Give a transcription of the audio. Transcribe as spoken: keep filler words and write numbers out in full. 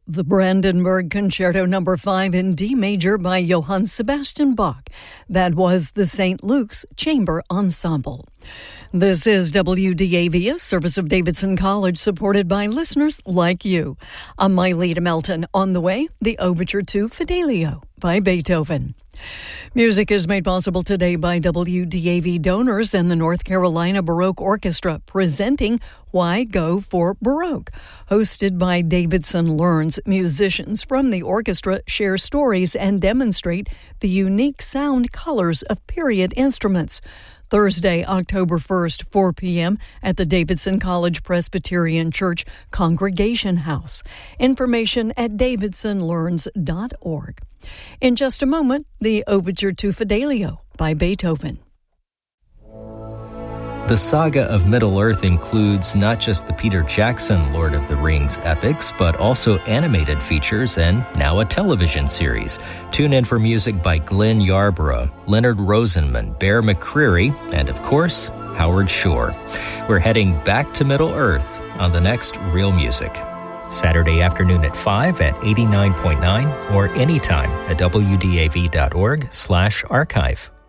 The Brandenburg Concerto Number five in D major by Johann Sebastian Bach. That was the Saint Luke's Chamber Ensemble. This is W D A V, a service of Davidson College, supported by listeners like you. I'm Myleta Melton. On the way, the Overture to Fidelio by Beethoven. Music is made possible today by W D A V donors and the North Carolina Baroque Orchestra, presenting Why Go for Baroque. Hosted by Davidson Learns, musicians from the orchestra share stories and demonstrate the unique sound colors of period instruments. Thursday, October first, four p.m. at the Davidson College Presbyterian Church Congregation House. Information at davidson learns dot org. In just a moment, the Overture to Fidelio by Beethoven. The saga of Middle-earth includes not just the Peter Jackson Lord of the Rings epics, but also animated features and now a television series. Tune in for music by Glenn Yarborough, Leonard Rosenman, Bear McCreary, and of course, Howard Shore. We're heading back to Middle-earth on the next Real Music. Saturday afternoon at five at eighty-nine point nine or anytime at W D A V dot org slash archive.